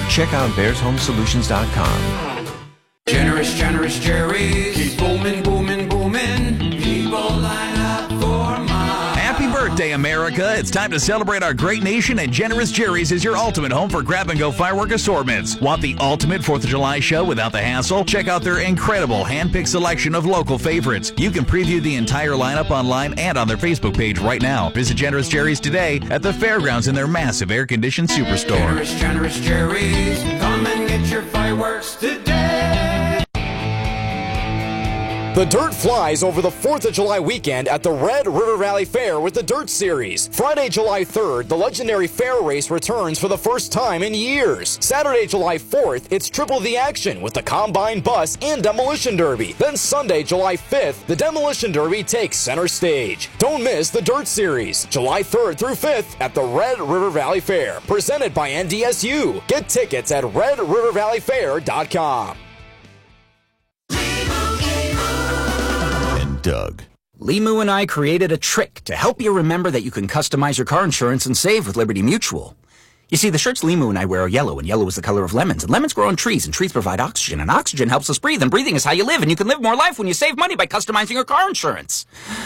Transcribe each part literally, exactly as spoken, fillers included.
check out bears home solutions dot com. Generous, generous Jerry's. Keep booming, booming, booming. People line up for mine. Happy birthday, America. It's time to celebrate our great nation, and Generous Jerry's is your ultimate home for grab-and-go firework assortments. Want the ultimate fourth of July show without the hassle? Check out their incredible hand-picked selection of local favorites. You can preview the entire lineup online and on their Facebook page right now. Visit Generous Jerry's today at the fairgrounds in their massive air-conditioned superstore. Generous, generous Jerry's. Come and get your fireworks today. The dirt flies over the fourth of July weekend at the Red River Valley Fair with the Dirt Series. Friday, July third, the legendary fair race returns for the first time in years. Saturday, July fourth, it's triple the action with the Combine Bus and Demolition Derby. Then Sunday, July fifth, the Demolition Derby takes center stage. Don't miss the Dirt Series, July third through fifth at the Red River Valley Fair, presented by N D S U. Get tickets at red river valley fair dot com. Doug. Limu and I created a trick to help you remember that you can customize your car insurance and save with Liberty Mutual. You see, the shirts Limu and I wear are yellow, and yellow is the color of lemons, and lemons grow on trees, and trees provide oxygen, and oxygen helps us breathe, and breathing is how you live, and you can live more life when you save money by customizing your car insurance.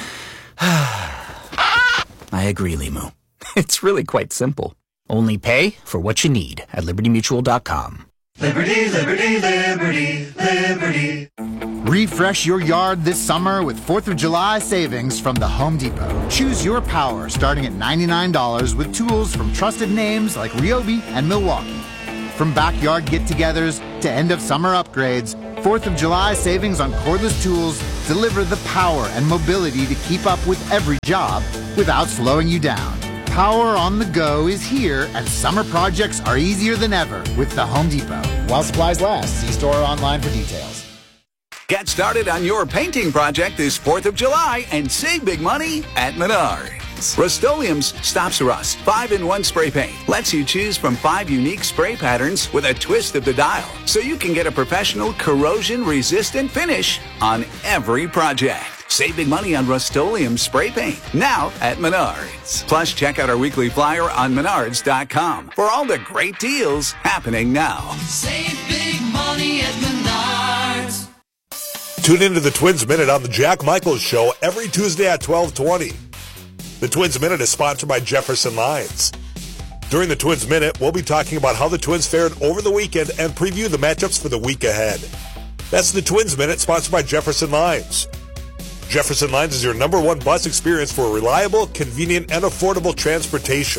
I agree, Limu. It's really quite simple. Only pay for what you need at liberty mutual dot com. Liberty, liberty, liberty, liberty. Refresh your yard this summer with fourth of July savings from the Home Depot. Choose your power starting at ninety-nine dollars with tools from trusted names like Ryobi and Milwaukee. From backyard get-togethers to end-of-summer upgrades, fourth of July savings on cordless tools deliver the power and mobility to keep up with every job without slowing you down. Power on the go is here, and summer projects are easier than ever with the Home Depot. While supplies last, see store or online for details. Get started on your painting project this fourth of July and save big money at Menards. Rust-Oleum's Stops Rust five in one spray paint lets you choose from five unique spray patterns with a twist of the dial, so you can get a professional corrosion-resistant finish on every project. Save big money on Rust-Oleum spray paint now at Menards. Plus, check out our weekly flyer on menards dot com for all the great deals happening now. Save big money at Menards. Tune into the Twins Minute on the Jack Michaels Show every Tuesday at twelve twenty. The Twins Minute is sponsored by Jefferson Lines. During the Twins Minute, we'll be talking about how the Twins fared over the weekend and preview the matchups for the week ahead. That's the Twins Minute, sponsored by Jefferson Lines. Jefferson Lines is your number one bus experience for reliable, convenient, and affordable transportation.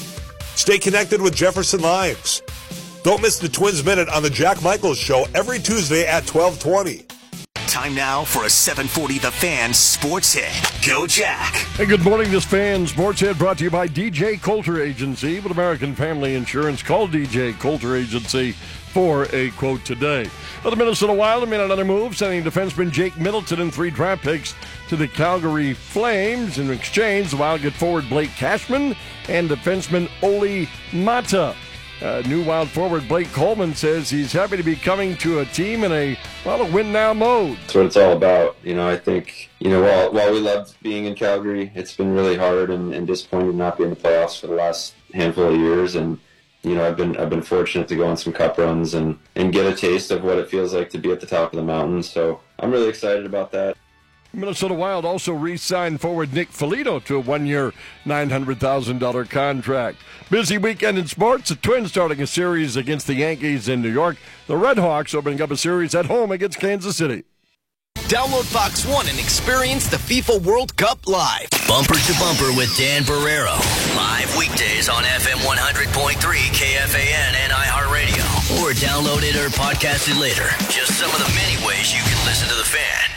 Stay connected with Jefferson Lines. Don't miss the Twins Minute on the Jack Michaels Show every Tuesday at twelve twenty. Time now for a seven forty The Fan Sports Hit. Go Jack. Hey, good morning. This Fan Sports Hit brought to you by D J Coulter Agency with American Family Insurance. Call D J Coulter Agency for a quote today. Well, the Minnesota Wild made another move, sending defenseman Jake Middleton and three draft picks to the Calgary Flames. In exchange, the Wild get forward Blake Cashman and defenseman Oli Mata. Uh, new Wild forward Blake Coleman says he's happy to be coming to a team in a, well, a win-now mode. That's what it's all about. You know, I think, you know, while, while we loved being in Calgary, it's been really hard and, and disappointing to not be in the playoffs for the last handful of years. And, you know, I've been I've been fortunate to go on some cup runs and, and get a taste of what it feels like to be at the top of the mountain. So I'm really excited about that. Minnesota Wild also re-signed forward Nick Foligno to a one-year, nine hundred thousand dollars contract. Busy weekend in sports. The Twins starting a series against the Yankees in New York. The Red Hawks opening up a series at home against Kansas City. Download Fox One and experience the FIFA World Cup live. Bumper to Bumper with Dan Barrero. Live weekdays on F M one hundred point three, K F A N, and iHeartRadio. Or download it or podcast it later. Just some of the many ways you can listen to the Fan.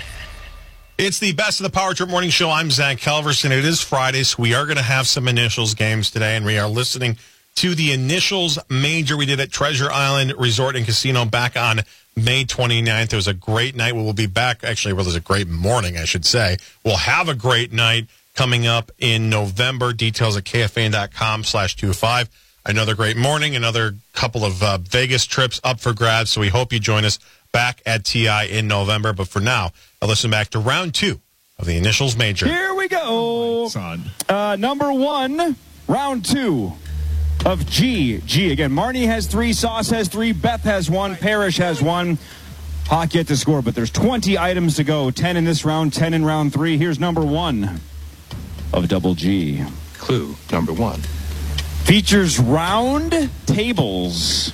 It's the Best of the Power Trip Morning Show. I'm Zach Calverson. It is Friday, so we are going to have some Initials games today, and we are listening to the Initials Major we did at Treasure Island Resort and Casino back on May twenty-ninth. It was a great night. We will be back. Actually, well, it was a great morning, I should say. We'll have a great night coming up in November. Details at K F A N dot com slash two five. Another great morning, another couple of uh, Vegas trips up for grabs, so we hope you join us back at T I in November. But for now, I'll listen back to round two of the Initials Major. Here we go. Uh, number one, round two. of G. G again. Marnie has three, Sauce has three, Beth has one, Parrish has one. Hawk yet to score, but there's twenty items to go. ten in this round, ten in round three. Here's number one of Double G. Clue number one. Features round tables.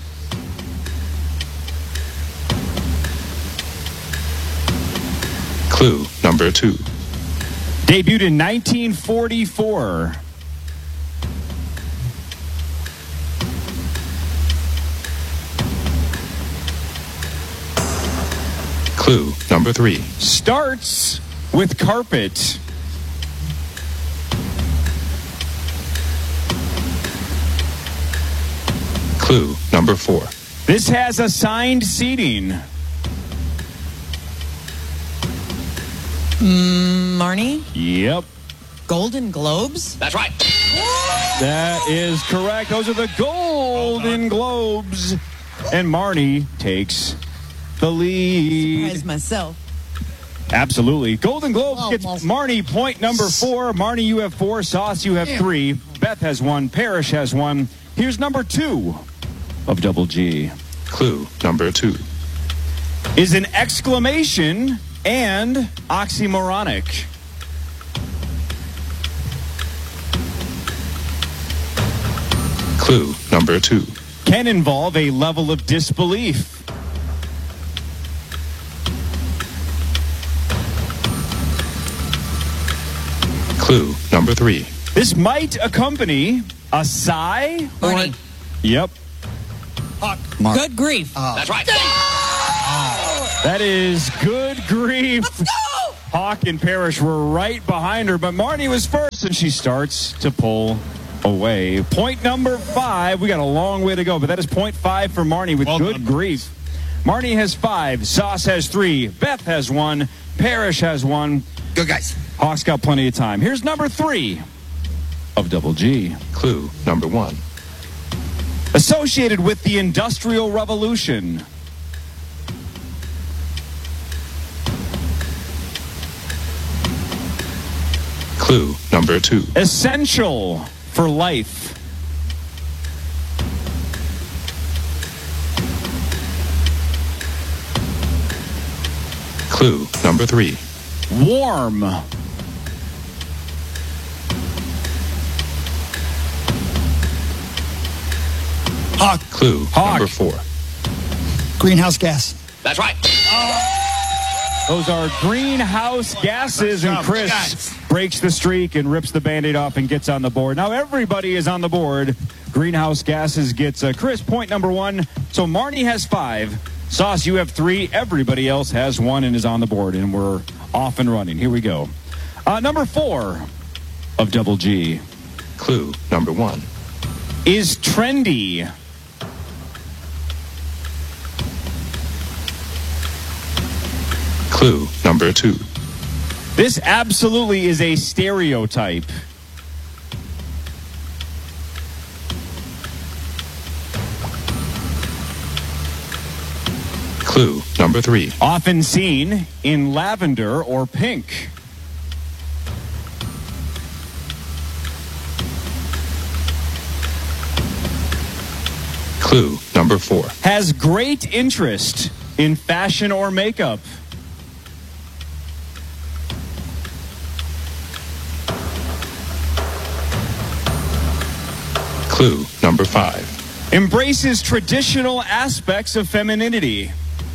Clue number two. Debuted in nineteen forty-four. Clue number three. Starts with carpet. Clue number four. This has assigned seating. Mm, Marnie? Yep. Golden Globes? That's right. That is correct. Those are the Golden Globes. And Marnie takes the lead. Surprised myself. Absolutely. Golden Globes Oh, gets well. Marnie point number four. Marnie, you have four. Sauce, you have Yeah. three. Beth has one. Parrish has one. Here's number two of Double G. Clue number two. Is an exclamation and oxymoronic. Clue number two. Can involve a level of disbelief. Clue number three. This might accompany a sigh or a... Marnie. Yep. Mark. Good grief. That's right. That is good grief. Let's go! Hawk and Parrish were right behind her, but Marnie was first, and she starts to pull away. Point number five. We got a long way to go, but that is point five for Marnie with Well good done. grief. Marnie has five. Sauce has three. Beth has one. Parrish has one. Good guys. Hawk's got plenty of time. Here's number three of Double G. Clue number one. Associated with the Industrial Revolution. Clue number two. Essential for life. Clue number three. Warm. Hawk. Clue Hawk. number four. Greenhouse gas. That's right. Those are greenhouse gases, and Chris breaks the streak and rips the Band-Aid off and gets on the board. Now everybody is on the board. Greenhouse gases gets uh, Chris point number one. So Marnie has five. Sauce, you have three. Everybody else has one and is on the board, and we're off and running. Here we go. Uh, number four of Double G. Clue number one. Is trendy. Clue number two. This absolutely is a stereotype. Clue number three. Often seen in lavender or pink. Clue number four. Has great interest in fashion or makeup. Clue number five. Embraces traditional aspects of femininity.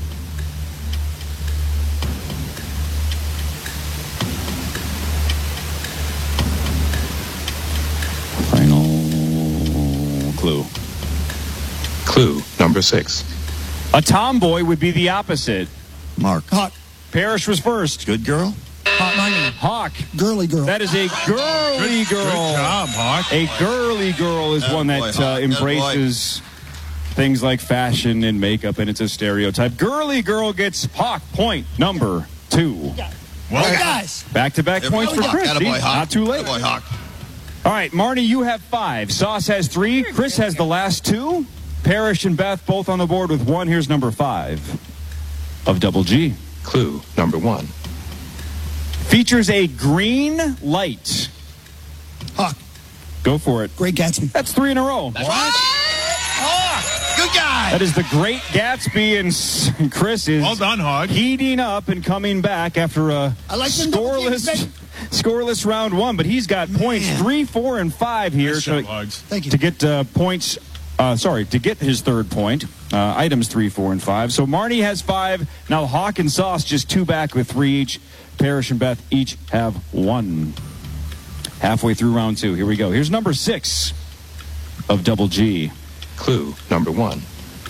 Final clue. Clue number six. A tomboy would be the opposite. Mark. Hawk. Parrish was first. Good girl. Hot Marnie. Hawk. Girly girl. That is a girly girl. Good job, Hawk. A girly girl is Atta one boy, that Hawk. uh, Atta embraces things like fashion and makeup, and it's a stereotype. Girly girl gets Hawk point number two. Well, guys. Back-to-back points for Chris. Atta boy, See? Hawk. Not too late. Atta boy, Hawk. All right, Marnie, you have five. Sauce has three. Chris has the last two. Parrish and Beth both on the board with one. Here's number five of Double G. Clue number one. Features a green light. Hawk. Go for it. Great Gatsby. That's three in a row. That's right. Oh, good guy. That is the Great Gatsby, and S- Chris is well done, Hog. heating up and coming back after a I like them scoreless, double teams, scoreless round one. But he's got points three, four, and five here Nice to, job, Hogs. Thank you. to get uh, points. Uh, sorry, to get his third point. Uh, items three, four, and five. So Marnie has five. Now Hawk and Sauce just two back with three each. Parrish and Beth each have one. Halfway through round two. Here we go. Here's number six of Double G. Clue number one.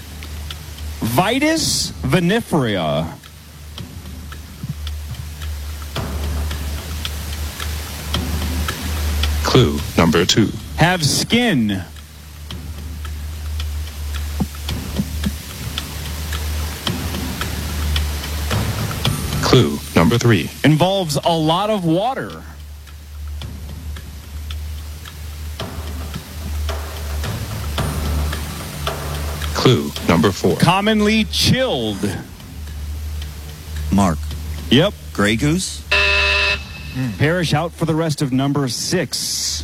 Vitis vinifera. Clue number two. Have skin. Clue number three. Involves a lot of water. Clue number four. Commonly chilled. Mark. Yep. Grey Goose. Parrish out for the rest of number six.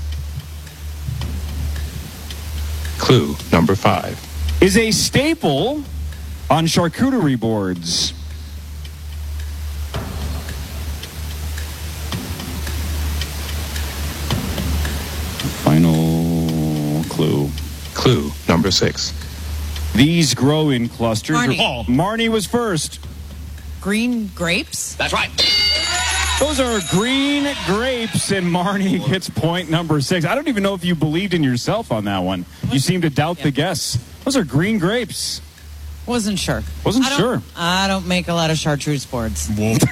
Clue number five. Is a staple on charcuterie boards. Final clue. Clue number six. These grow in clusters. Marnie. Marnie was first. Green grapes? That's right. Those are green grapes, and Marnie gets point number six. I don't even know if you believed in yourself on that one. You seem to doubt the guess. Those are green grapes. Wasn't sure. Wasn't I don't- sure. I don't make a lot of chartreuse boards.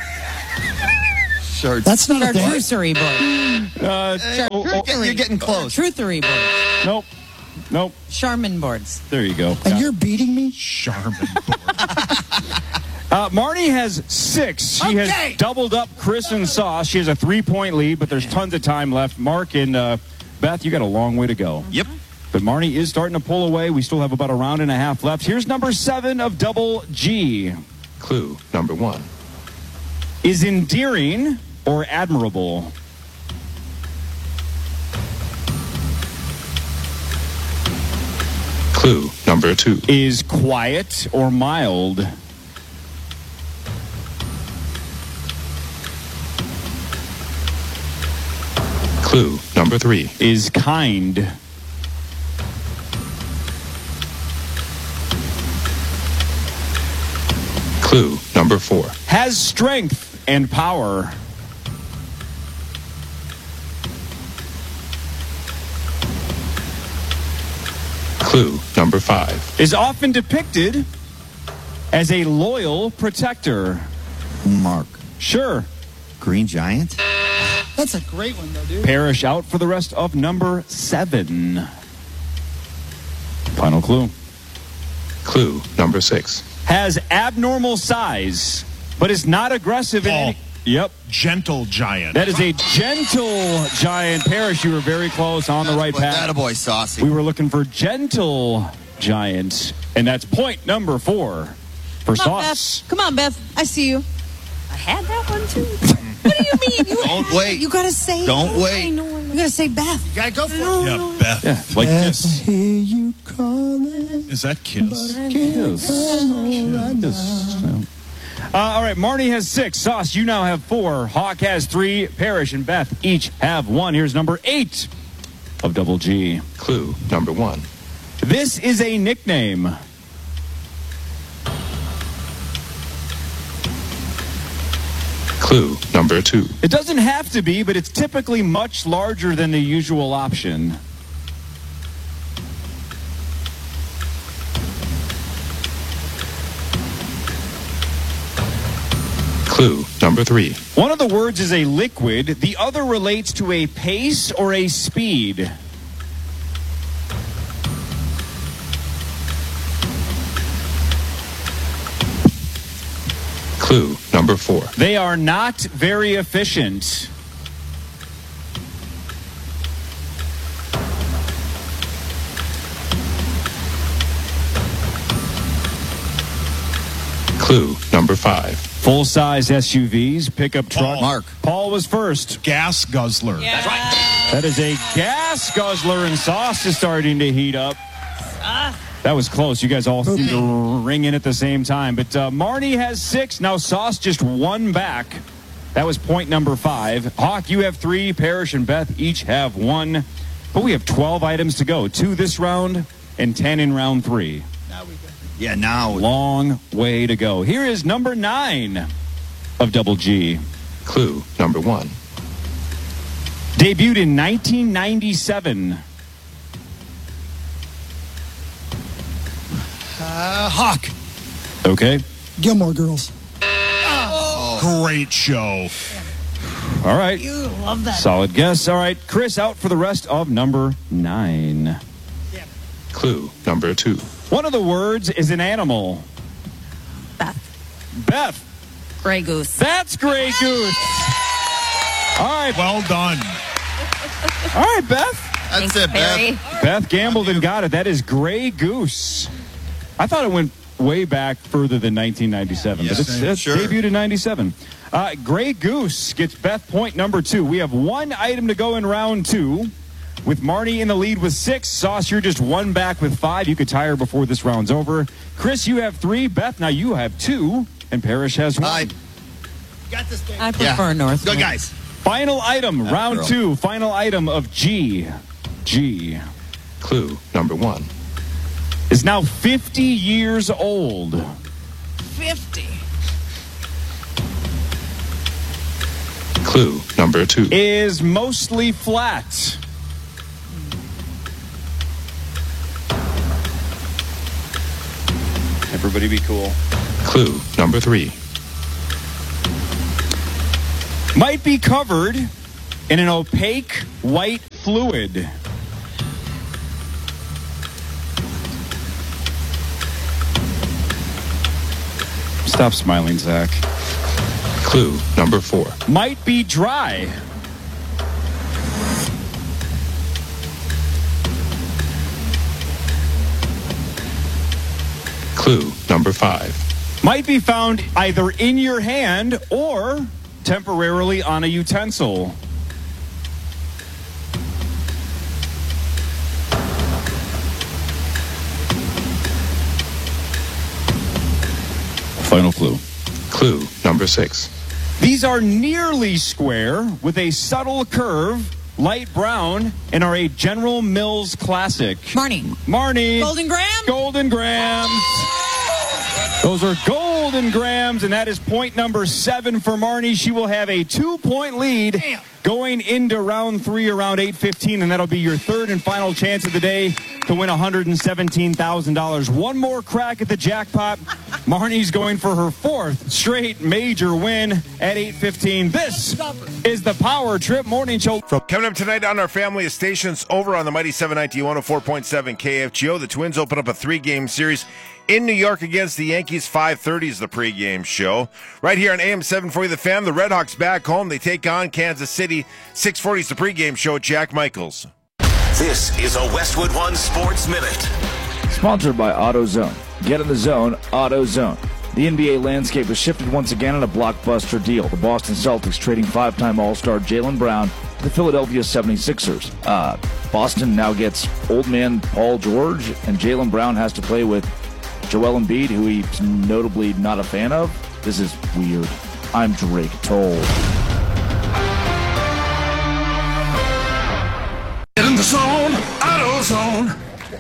That's not a thing. Charcuterie board. Uh, You're, getting, you're getting close. Charcuterie board. Nope. Nope. Charmin boards. There you go. And you're beating me? Charmin. Uh, Marnie has six. She Okay. has doubled up Chris and Sauce. She has a three-point lead, but there's tons of time left. Mark and uh, Beth, you got a long way to go. Yep. But Marnie is starting to pull away. We still have about a round and a half left. Here's number seven of Double G. Clue number one. Is endearing or admirable? Clue number two. Is quiet or mild? Clue number three. Is kind. Clue number four. Has strength and power. Clue number five. Is often depicted as a loyal protector. Mark. Sure. Green Giant. That's a great one, though, dude. Parrish out for the rest of number seven. Final clue. Clue number six. Has abnormal size, but is not aggressive in Paul. any... Yep. Gentle Giant. That is a gentle giant. Parrish, you were very close on the right path. Attaboy, Saucy. We were looking for gentle giant, and that's point number four for Come on, Sauce. Beth. Come on, Beth. I see you. I had that one, too. What do you mean? You Don't wait. You gotta say. Don't wait. You gotta say Beth. You gotta go for it. Yeah, Beth. Yeah, like this. Hear you calling. Is that Kiss? Kiss. Uh, all right, Marnie has six. Sauce, you now have four. Hawk has three. Parrish and Beth each have one. Here's number eight of Double G. Clue number one. This is a nickname. Clue number two. It doesn't have to be, but it's typically much larger than the usual option. Clue number three. One of the words is a liquid. The other relates to a pace or a speed. Clue number four. They are not very efficient. Clue number five. Full-size S U Vs, pickup truck. Mark. Paul was first. Gas guzzler. That's right. That is a gas guzzler, and sauce is starting to heat up. Ah. That was close. You guys all seem to ring in at the same time. But uh, Marnie has six. Now Sauce just one back. That was point number five. Hawk, you have three. Parrish and Beth each have one. But we have twelve items to go. Two this round and ten in round three. Now we go. Yeah, now. Long way to go. Here is number nine of Double G. Clue number one. Debuted in nineteen ninety-seven. Uh, Hawk. Okay. Gilmore Girls. Great show. All right. You love that. Solid guess. All right. Chris out for the rest of number nine. Clue number two. One of the words is an animal. Beth. Beth. Gray Goose. That's Gray Goose. All right. Well done. All right, Beth. That's it, Barry. Beth. Beth gambled and got it. That is Gray Goose. I thought it went way back further than nineteen ninety-seven, but it's, it's sure. debuted in ninety-seven. Uh, Gray Goose gets Beth point number two. We have one item to go in round two. With Marnie in the lead with six. Sauce, you're just one back with five. You could tie her before this round's over. Chris, you have three. Beth, now you have two. And Parrish has one. I Got this thing. I prefer Yeah. North. Go, guys. Final item, round girl. two. Final item of G. G. Clue number one. Is now fifty years old. fifty. Clue number two. Is mostly flat. Everybody be cool. Clue number three. Might be covered in an opaque white fluid. Stop smiling, Zach. Clue number four. Might be dry. Clue number five. Might be found either in your hand or temporarily on a utensil. Final clue. Clue number six. These are nearly square with a subtle curve, light brown, and are a General Mills classic. Marnie. Marnie. Golden Graham. Golden Grams. Those are Golden Grams, and that is point number seven for Marnie. She will have a two-point lead Damn. going into round three around eight fifteen, and that'll be your third and final chance of the day to win one hundred seventeen thousand dollars. One more crack at the jackpot. Marnie's going for her fourth straight major win at eight fifteen. This is the Power Trip Morning Show. Coming up tonight on our family of stations over on the Mighty seven ninety, one oh four point seven K F G O. The Twins open up a three-game series in New York against the Yankees. five thirty is the pregame show. Right here on A M seven forty The Fan, the Red Hawks back home. They take on Kansas City. six forty is the pregame show. Jack Michaels. This is a Westwood One Sports Minute. Sponsored by AutoZone. Get in the zone, AutoZone. The N B A landscape has shifted once again in a blockbuster deal. The Boston Celtics trading five-time All-Star Jaylen Brown to the Philadelphia seventy-sixers. Uh, Boston now gets old man Paul George, and Jaylen Brown has to play with Joel Embiid, who he's notably not a fan of. This is weird. I'm Drake Toll. Get in the zone, AutoZone.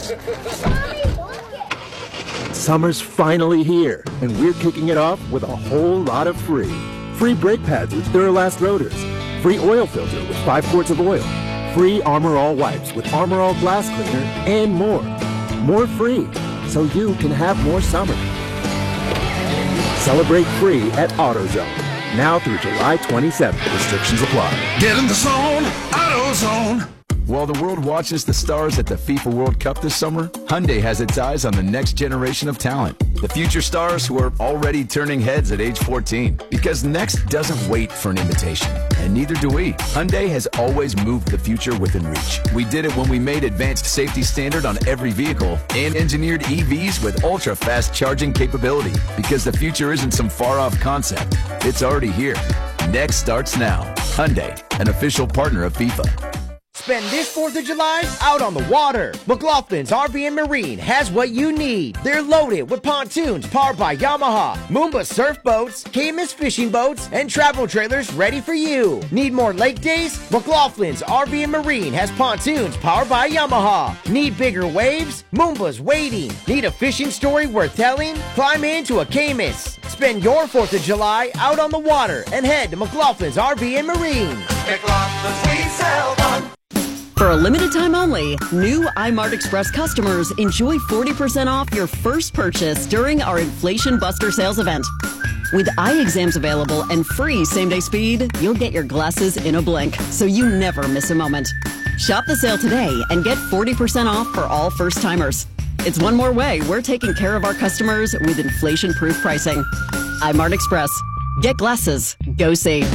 Summer's finally here, and we're kicking it off with a whole lot of free. Free brake pads with Duralast rotors. Free oil filter with five quarts of oil. Free Armor All wipes with Armor All glass cleaner, and more. More free, so you can have more summer. Celebrate free at AutoZone. Now through July twenty-seventh. Restrictions apply. Get in the zone, AutoZone. While the world watches the stars at the FIFA World Cup this summer, Hyundai has its eyes on the next generation of talent. The future stars who are already turning heads at age fourteen. Because next doesn't wait for an invitation, and neither do we. Hyundai has always moved the future within reach. We did it when we made advanced safety standard on every vehicle and engineered E Vs with ultra-fast charging capability. Because the future isn't some far-off concept. It's already here. Next starts now. Hyundai, an official partner of FIFA. Spend this fourth of July out on the water. McLaughlin's R V and Marine has what you need. They're loaded with pontoons powered by Yamaha, Moomba surf boats, K M S fishing boats, and travel trailers ready for you. Need more lake days? McLaughlin's R V and Marine has pontoons powered by Yamaha. Need bigger waves? Moomba's waiting. Need a fishing story worth telling? Climb into a K M S. Spend your fourth of July out on the water and head to McLaughlin's R V and Marine. McLaughlin's, we sell fun. For a limited time only, new iMart Express customers enjoy forty percent off your first purchase during our Inflation Buster sales event. With eye exams available and free same-day speed, you'll get your glasses in a blink, so you never miss a moment. Shop the sale today and get forty percent off for all first-timers. It's one more way we're taking care of our customers with inflation-proof pricing. iMart Express. Get glasses. Go see.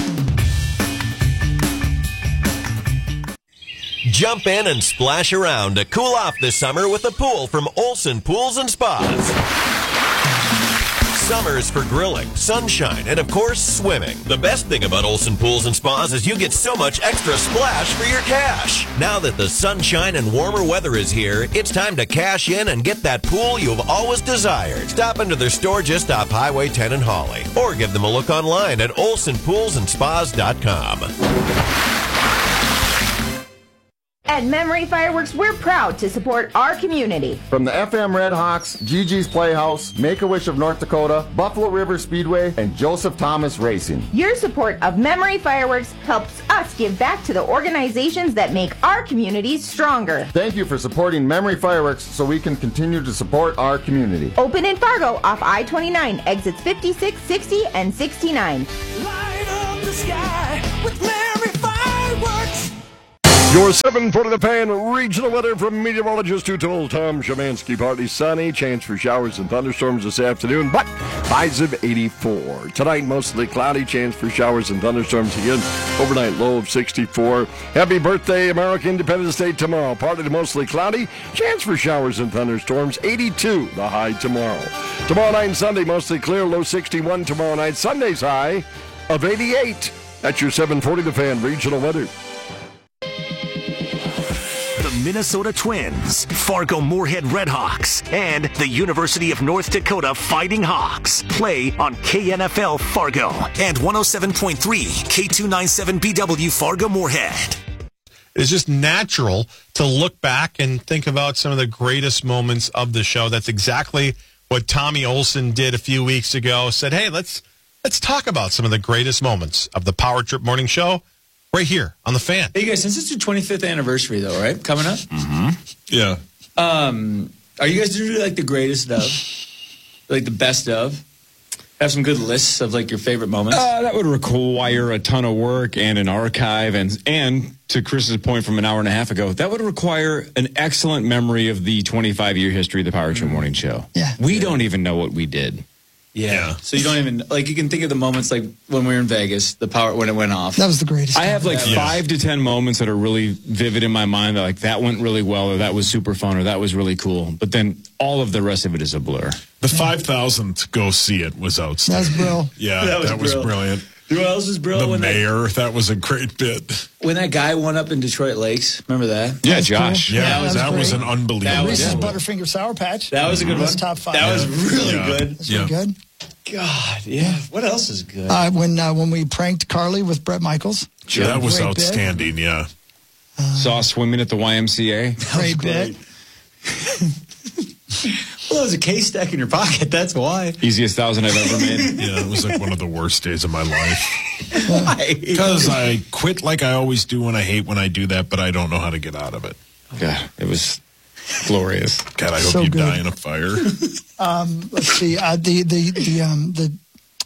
Jump in and splash around to cool off this summer with a pool from Olson Pools and Spas. Summer's for grilling, sunshine, and of course, swimming. The best thing about Olson Pools and Spas is you get so much extra splash for your cash. Now that the sunshine and warmer weather is here, it's time to cash in and get that pool you've always desired. Stop into their store just off Highway ten in Hawley, or give them a look online at olson pools and spas dot com. At Memory Fireworks, we're proud to support our community. From the F M Red Hawks, Gigi's Playhouse, Make-A-Wish of North Dakota, Buffalo River Speedway, and Joseph Thomas Racing. Your support of Memory Fireworks helps us give back to the organizations that make our communities stronger. Thank you for supporting Memory Fireworks so we can continue to support our community. Open in Fargo off I twenty-nine, exits fifty-six, sixty, and sixty-nine. Light up the sky with Memory Fireworks. Your seven forty the fan regional weather from meteorologist who told Tom Shemansky. Partly sunny, chance for showers and thunderstorms this afternoon, but highs of eighty-four. Tonight, mostly cloudy, chance for showers and thunderstorms again. Overnight low of sixty-four. Happy birthday, American Independence Day tomorrow. Partly to mostly cloudy, chance for showers and thunderstorms. eighty-two, the high tomorrow. Tomorrow night and Sunday, mostly clear, low sixty-one. Tomorrow night, Sunday's high of eighty-eight. That's your seven forty the fan regional weather. Minnesota Twins, Fargo Moorhead Redhawks, and the University of North Dakota Fighting Hawks play on K N F L Fargo and one oh seven point three K two ninety-seven B W Fargo Moorhead. It's just natural to look back and think about some of the greatest moments of the show. That's exactly what Tommy Olson did a few weeks ago. Said, hey, let's let's talk about some of the greatest moments of the Power Trip Morning Show. Right here on the fan. Hey, guys, since it's your twenty-fifth anniversary, though, right? Coming up? Mm-hmm. Yeah. Um, are you guys going to do, like, the greatest of? Like, the best of? Have some good lists of, like, your favorite moments? Uh, that would require a ton of work and an archive. And, and to Chris's point from an hour and a half ago, that would require an excellent memory of the twenty-five-year history of the Power Trip Morning Show. Yeah. We yeah. don't even know what we did. Yeah. yeah. So you don't even, like, you can think of the moments, like, when we were in Vegas, the power, when it went off. That was the greatest. I have, like, yeah. five to ten moments that are really vivid in my mind. That, like, that went really well, or that was super fun, or that was really cool. But then all of the rest of it is a blur. The five thousandth Go See It was outstanding. That was brilliant. Yeah, that was, that was brill. brilliant. You know what else was brilliant? The when mayor, that, that was a great bit. When that guy went up in Detroit Lakes, remember that? Yeah, Josh. Cool. Yeah, yeah, that was, that was, was an unbelievable. That Reese's yeah. Butterfinger Sour Patch. That was a good That's one. top five. That was really yeah. That's good. really yeah. good. God, yeah. What else is good? Uh, when uh, when we pranked Carly with Brett Michaels. Yeah, that was Great outstanding, bit. yeah. Uh, Saw swimming at the Y M C A. Great bit. Well, there was a case stack in your pocket. That's why. Easiest thousand I've ever made. Yeah, it was like one of the worst days of my life. Why? Because I quit like I always do, and I hate when I do that, but I don't know how to get out of it. Yeah, it was glorious. God, I hope So you good. die in a fire. Um, let's see. Uh, the the the um, the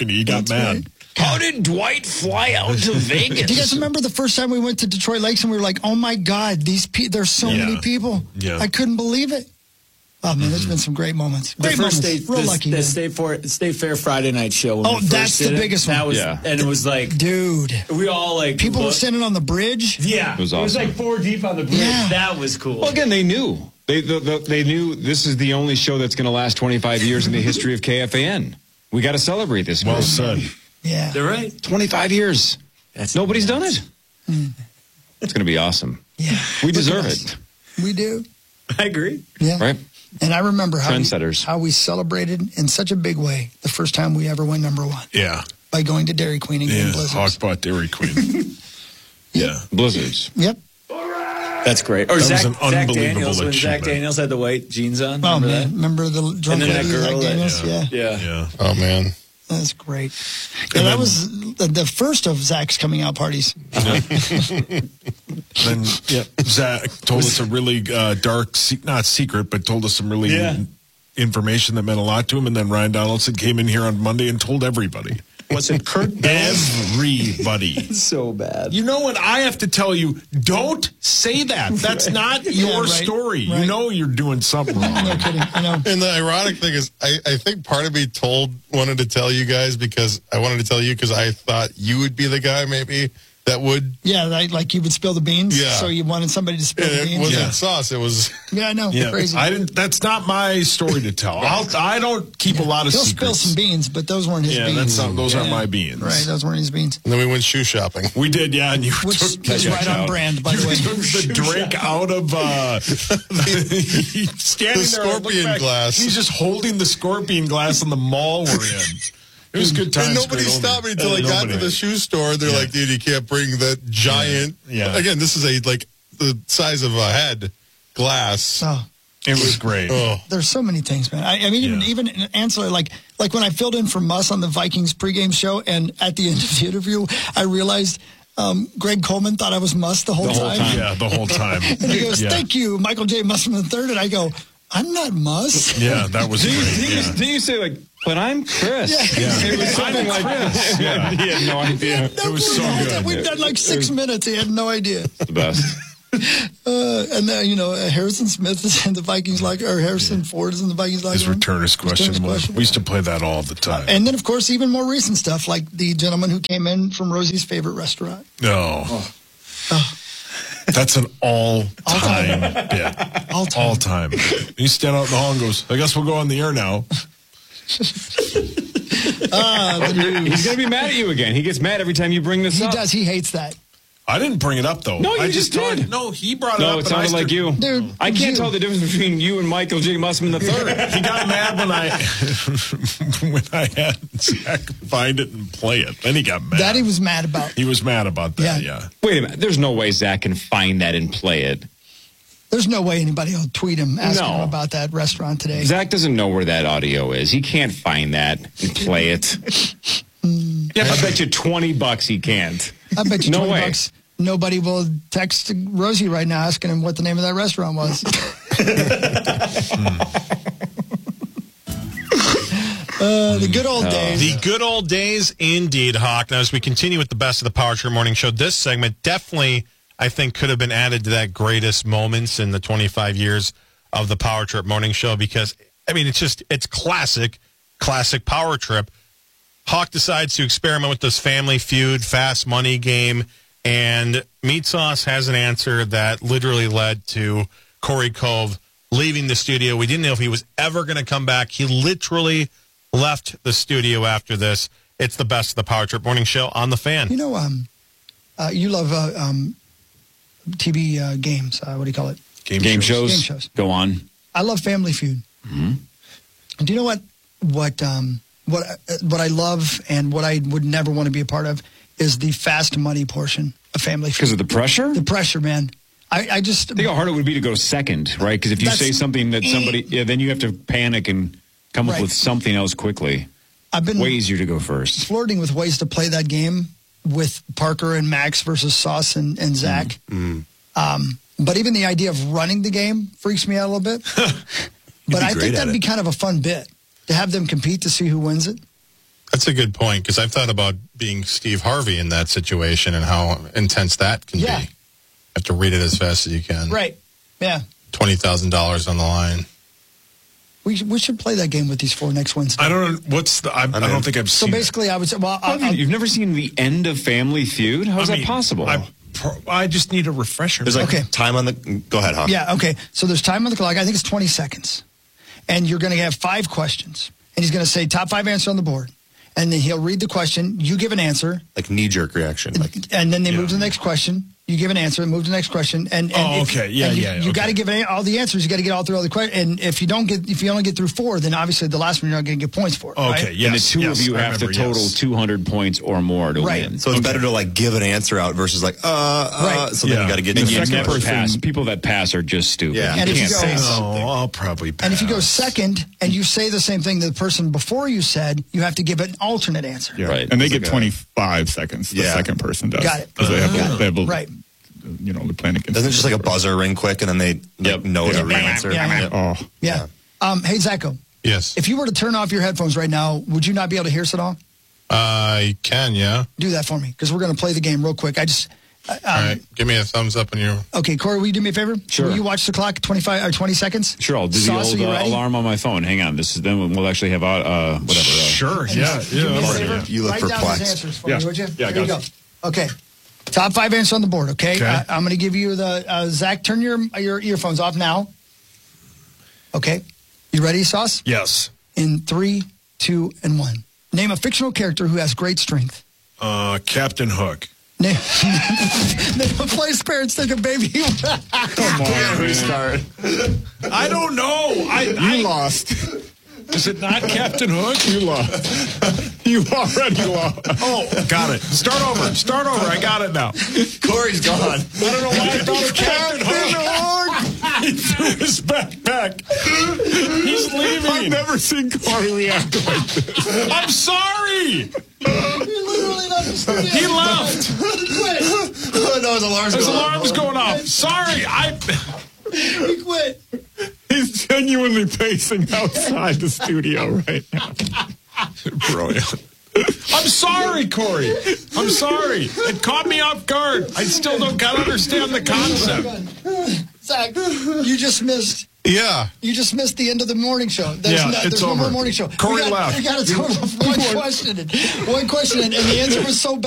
talking to you. You got That's mad. right. How did Dwight fly out to Vegas? Do you guys remember the first time we went to Detroit Lakes and we were like, oh my God, these pe- there's so Yeah. many people. Yeah. I couldn't believe it. Oh, man, there's been some great moments. The Great first moments. state, Real the, lucky, the man. State, for, State Fair Friday night show. when Oh, we first that's the did it, biggest one. That was, Yeah. and it was like, Dude. we all like People were looked- standing on the bridge. Yeah, It was It was awesome. like four deep on the bridge. Yeah. That was cool. Well, again, they knew. They the, the, they knew this is the only show that's going to last twenty-five years in the history of K F A N. We got to celebrate this. Well group. said. Yeah. They're right. twenty-five years. That's Nobody's done it. Mm. It's going to be awesome. Yeah. We deserve Look at it. us. We do. I agree. Yeah. Right? And I remember how we, Trendsetters. how we celebrated in such a big way the first time we ever went number one Yeah. by going to Dairy Queen and getting Yeah. blizzards. Hawkbot Dairy Queen. Yeah. Blizzards. Yep. That's great. Or That was Zach, an Zach unbelievable Daniels when Zach achievement. Daniels had the white jeans on. Oh, Remember man. that? Remember the drunk And then that lady, Zach girl that- Daniels? Yeah. Yeah. Yeah. Oh, man. That's great. Yeah, that was the, the first of Zach's coming out parties. Then yeah, Zach told us a really uh, dark, se- not secret, but told us some really Yeah. information that meant a lot to him. And then Ryan Donaldson came in here on Monday and told everybody. Was it Kurt Everybody. So bad. You know what? I have to tell you, don't say that. That's not your Yeah, right, story. right. You know you're doing something wrong. No kidding. I know. And the ironic thing is, I, I think part of me told, wanted to tell you guys because I wanted to tell you because I thought you would be the guy maybe that would. Yeah, like, like you would spill the beans. Yeah. So you wanted somebody to spill And the it beans. wasn't Yeah. sauce. It was. Yeah, I know. Yeah, Crazy. I didn't. That's not my story to tell. I'll, I don't keep a lot of He'll spill secrets. some beans, but those weren't his Yeah, beans. that's not, those Yeah. aren't my beans. Right, those weren't his beans. And then we went shoe shopping. We did, yeah, and you Which took was right on brand, by you the way. took the drink out of uh, he's standing The there. I look scorpion back, glass. He's just holding the scorpion glass in the mall we're in. It was good times. And nobody great stopped me old- until I got to Nobody. the shoe store. They're Yeah. like, dude, you can't bring that giant. Yeah. Again, this is a like the size of a head glass. Oh, It was great. Oh. there's so many things, man. I, I mean, even Yeah. even ancillary, like like when I filled in for Muss on the Vikings pregame show, and at the end of the interview, I realized um, Greg Coleman thought I was Muss the whole The whole time. time. Yeah, the whole time. And he goes, yeah. "Thank you, Michael J. Mussman the third," and I go, "I'm not Muss." Yeah, that was Didn't you, great. didn't you- Yeah. didn't you say, like, but I'm Chris? Yeah. It was something like Chris. Yeah. He had no idea. No It was clue so the whole good. time. We've done like six minutes. He had no idea. The best. Uh, and then, you know, Harrison Smith is in the Vikings locker, or Harrison Ford is in the Vikings locker. His room. returners question Returners was. question. We used to play that all the time. And then, of course, even more recent stuff, like the gentleman who came in from Rosie's favorite restaurant. No. Oh. That's an all-time All-time. bit. All time. All time. He stand out in the hall and goes, I guess we'll go on the air now. Ah, the news. He's going to be mad at you again. He gets mad every time you bring this He up. does. He hates that. I didn't bring it up, though. No, you I just thought- did. No, he brought it No, up. it and sounded I like started- you. Dude, I can't you. tell the difference between you and Michael J. Mussman the third. He got mad when I when I had Zach find it and play it. Then he got mad. That he was mad about. He was mad about that, Yeah. yeah. Wait a minute. There's no way Zach can find that and play it. There's no way anybody will tweet him asking No. him about that restaurant today. Zach doesn't know where that audio is. He can't find that and play it. Yeah, I bet you twenty bucks he can't. I bet you No twenty way. bucks. Nobody will text Rosie right now asking him what the name of that restaurant was. uh, the good old days. The good old days, indeed, Hawk. Now, as we continue with the best of the Power Trip Morning Show, this segment definitely, I think, could have been added to that greatest moments in the twenty-five years of the Power Trip Morning Show because, I mean, it's just, it's classic, classic Power Trip. Hawk decides to experiment with this Family Feud fast money game, and Meat Sauce has an answer that literally led to Corey Cove leaving the studio. We didn't know if he was ever going to come back. He literally left the studio after this. It's the best of the Power Trip Morning Show on The Fan. You know, um, uh, you love uh, um, T V uh, games. Uh, what do you call it? Game, Game shows. shows. Game shows. Go on. I love Family Feud. Mm-hmm. And do you know what? What um, what uh, what I love and what I would never want to be a part of is the fast money portion of Family Feud. Because of the pressure? The pressure, man. I, I just Think how hard it would be to go second, right? Because if you That's- say something that somebody, yeah, then you have to panic and come up Right. with something else quickly. I've been Way easier to go first. flirting with ways to play that game with Parker and Max versus Sauce and, and Zach. Mm. Um, but even the idea of running the game freaks me out a little bit. But I great think at that'd be it. kind of a fun bit to have them compete to see who wins it. That's a good point because I've thought about being Steve Harvey in that situation and how intense that can Yeah. be. You have to read it as fast as you can. Right. Yeah. twenty thousand dollars on the line. We should, we should play that game with these four next Wednesday. I don't know what's the. I, I don't think I've So seen. basically, I would say, well, I, Well, you've never seen the end of Family Feud? How's I that mean, possible? I, pro- I just need a refresher. There's like Okay. time on the. Go ahead, Hawk. yeah, okay. So there's time on the clock. I think it's twenty seconds. And you're going to have five questions. And he's going to say top five answer on the board. And then he'll read the question. You give an answer. Like knee jerk reaction. Like, And then they move to the next question. You give an answer and move to the next question. And, and Oh, if- okay. Yeah, and you, yeah, You okay. got to give an- all the answers. You got to get all through all the questions. And if you don't get, if you only get through four, then obviously the last one you're not going to get points for. Okay, right? yes, and the two yes, of you I have to remember, total yes. two hundred points or more to Right. win. so it's better to like give an answer out versus like uh, uh Right. so then Yeah. you got to get And to you the never next pass. People that pass are just stupid. Yeah. You And if you can't go- say No, something. I'll probably pass. And if you go second and you say the same thing the person before you said, you have to give an alternate answer. Yeah. Right. And they It's get like a- twenty-five seconds. The Yeah. second person does. Got it. Because they have, Got a, it. they have a, Right. you know, they're playing against. Doesn't it just like a buzzer ring quick and then they like, Yep. know Yeah. the real answer? Yeah. Yep. Oh, Yeah. Um, hey, Zacho, Yes. if you were to turn off your headphones right now, would you not be able to hear us at all? I can, yeah. Do that for me because we're going to play the game real quick. I just. Uh, um, All right. Give me a thumbs up on your. Okay, Corey, will you do me a favor? Sure. Will you watch the clock twenty-five or twenty seconds? Sure, I'll do Sauce, are the you old uh, ready? alarm on my phone. Hang on. This is then we'll actually have uh, uh whatever. Uh, Sure. Yeah. Do me a Yeah. favor? You look Write down perplexed. his answers for Yeah. me, would you? Yeah, I Here you got go. Okay. Top five answers on the board, okay? Okay. Uh, I'm going to give you the, uh, Zach, turn your your earphones off now. Okay. You ready, Sauce? Yes. In three, two, and one. Name a fictional character who has great strength. Uh, Captain Hook. Name, name a place parents take a baby. come on, Restart. I don't know. I, I you lost. Is it not Captain Hook? You lost. You already lost. Oh, got it. Start over. Start over. I got it now. Corey's gone. I don't know why I thought of Captain Hook. He threw his backpack. He's leaving. I've never seen Corey react like this. I'm sorry. He literally left the studio. He left. Oh, no, his alarm's His going off. alarm's going off. Sorry. I. He quit. He's genuinely pacing outside the studio right now. Brilliant. I'm sorry, Corey. I'm sorry. It caught me off guard. I still don't kind of understand the concept. Zach, you just missed. Yeah. You just missed the end of the morning show. There's Yeah, no, it's there's no more over. morning show. Corey we got, left. We got a total of one question. One question, and, and the answer was so bad.